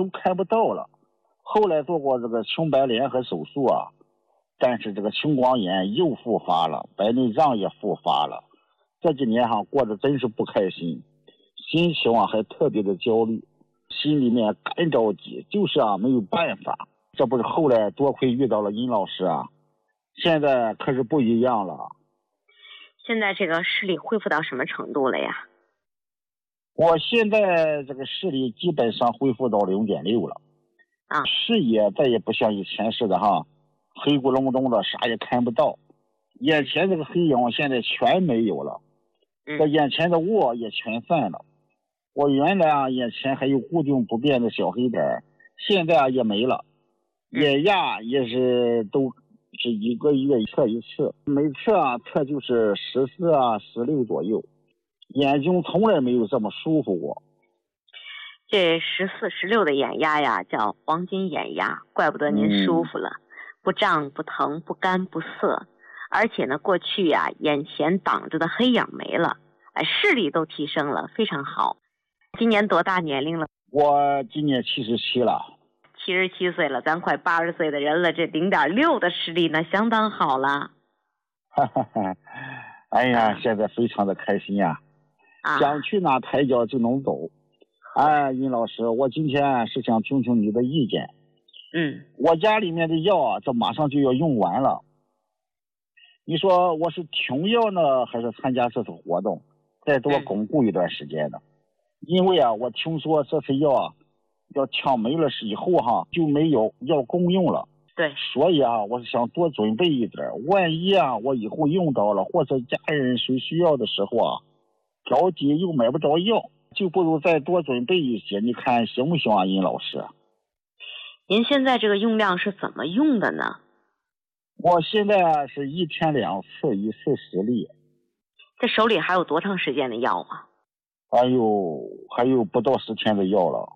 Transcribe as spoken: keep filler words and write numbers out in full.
都看不到了。后来做过这个熊白联合手术啊，但是这个青光眼又复发了，白内障也复发了。这几年哈过得真是不开心，心情啊还特别的焦虑，心里面干着急，就是啊没有办法。这不是后来多亏遇到了殷老师啊，现在可是不一样了。 现在这个视力恢复到什么程度了呀？ 我现在这个视力基本上恢复到零点六了。 啊， 视野再也不像以前似的哈，黑咕隆咚的啥也看不到，眼前这个黑影现在全没有了，这眼前的雾也全散了。我原来啊眼前还有固定不变的小黑点，现在啊也没了。眼压也是都是一个月测一次，每次啊测就是十四啊十六左右，眼睛从来没有这么舒服过。 这十四、十六的眼压呀，叫黄金眼压，怪不得您舒服了，嗯、不胀、不疼、不干、不涩，而且呢，过去呀，眼前挡着的黑影没了，哎，视力都提升了，非常好。今年多大年龄了？ 我今年七十七了。 七十七岁了，咱快八十岁的人了，这零点六的视力呢，相当好了。 哈哈哈！哎呀，啊、现在非常的开心呀、啊！想去哪抬脚就能走。哎，殷老师，我今天是想听听你的意见。 嗯， 我家里面的药啊，这马上就要用完了。你说我是停药呢，还是参加这次活动，再多巩固一段时间呢？嗯、因为啊，我听说这次药啊，要抢没了以后哈、啊，就没有药供应了。 对， 所以啊，我是想多准备一点，万一啊，我以后用到了，或者家人谁需要的时候啊，着急又买不着药。就不如再多准备一些，你看行不行啊，殷老师？ 您现在这个用量是怎么用的呢？ 我现在是一天两次，一次十粒。 这手里还有多长时间的药啊？ 还有还有不到十天的药了。